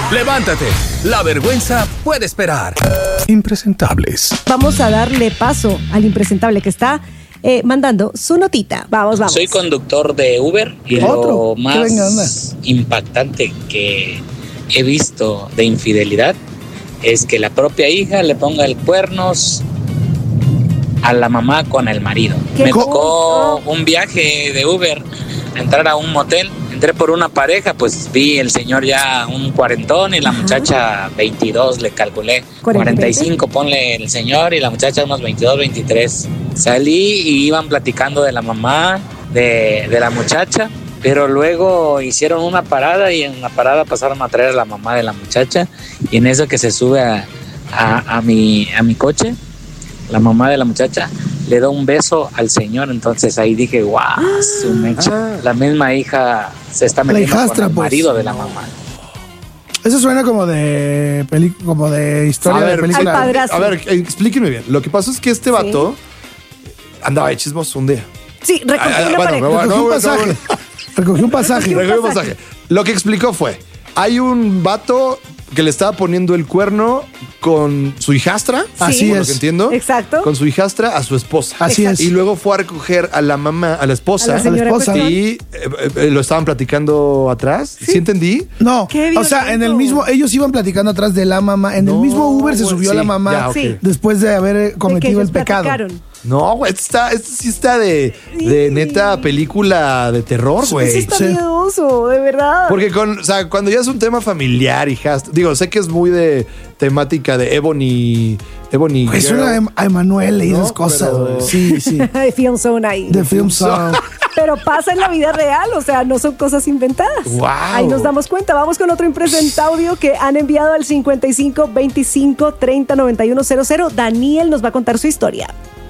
Levántate, la vergüenza puede esperar. Impresentables. Vamos a darle paso al impresentable que está mandando su notita. Vamos. Soy conductor de Uber y lo más impactante que he visto de infidelidad es que la propia hija le ponga el cuernos a la mamá con el marido. Me tocó un viaje de Uber, entrar a un motel. Entré por una pareja, pues vi el señor ya un cuarentón y la muchacha 22, le calculé. 45, ponle el señor y la muchacha unos 22, 23. Salí y iban platicando de la mamá, de la muchacha, pero luego hicieron una parada y en la parada pasaron a traer a la mamá de la muchacha y en eso que se sube a mi coche, la mamá de la muchacha le da un beso al señor, entonces ahí dije, guau, su mecha. La misma hija se está metiendo con el marido de la mamá. Eso suena como de historia de película. A ver, explíquenme bien. Lo que pasó es que este vato andaba de chismoso un día. Sí, recogió un pasaje. Lo que explicó fue, hay un vato que le estaba poniendo el cuerno con su hijastra. Así es. Lo que entiendo. Exacto. Con su hijastra a su esposa. Así es. Y luego fue a recoger a la mamá, a la esposa. Y lo estaban platicando atrás. ¿Sí entendí? No. O sea, ellos iban platicando atrás de la mamá. En el mismo Uber se subió la mamá después de haber cometido el pecado. No, güey, esto sí está de neta película de terror, güey. Sí está miedoso, de verdad. Porque cuando ya es un tema familiar, hijas, digo, sé que es muy de temática de Ebony. Pues suena a Emanuel y esas cosas, güey. Sí. De Film Zone ahí. De Film Zone. Pero pasa en la vida real, o sea, no son cosas inventadas. Wow. Ahí nos damos cuenta. Vamos con otro impresentable audio que han enviado al 55 25 30 91 00. Daniel nos va a contar su historia.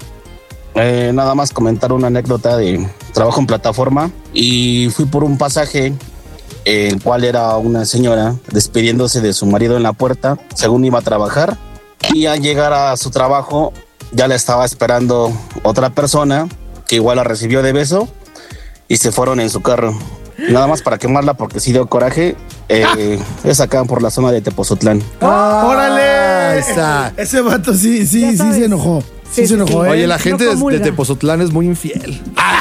Nada más comentar una anécdota de trabajo en plataforma y fui por un pasaje el cual era una señora despidiéndose de su marido en la puerta según iba a trabajar y al llegar a su trabajo ya la estaba esperando otra persona que igual la recibió de beso y se fueron en su carro. Nada más para quemarla porque sí dio coraje. Es acá por la zona de Tepozotlán. ¡Órale! Ese vato sí se enojó. Sí se enojó. Oye, la gente de Tepozotlán es muy infiel.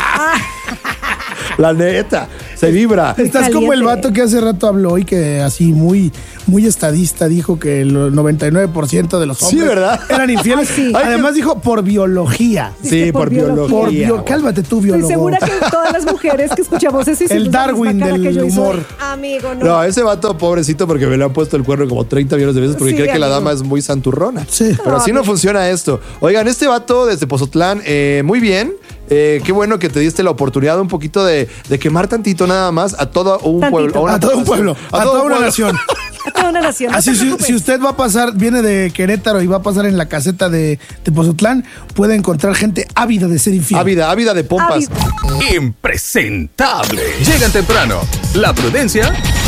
La neta, se vibra. Estás como el vato que hace rato habló y que así muy estadista dijo que el 99% de los hombres ¿verdad? eran infieles. Además dijo por biología. Sí, por biología. Cálmate tú, biólogo. Estoy segura que todas las mujeres que escuchamos eso el Darwin del humor. Amigo, no, ese vato pobrecito porque me le han puesto el cuerno como 30 millones de veces porque cree que la dama es muy santurrona. Sí. Pero así no funciona esto. Oigan, este vato de Tepozotlán, muy bien. Qué bueno que te diste la oportunidad un poquito de quemar tantito nada más a todo un pueblo. A todo un pueblo. A toda una nación. A toda una nación. Así, si usted va a pasar, viene de Querétaro y va a pasar en la caseta de Tepozotlán, puede encontrar gente ávida de ser infiel. Ávida de pompas. Impresentable. Llegan temprano. La prudencia